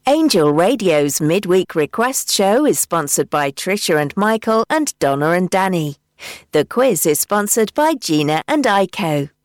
Angel Radio's midweek request show is sponsored by Trisha and Michael and Donna and Danny. The quiz is sponsored by Gina and Aiko.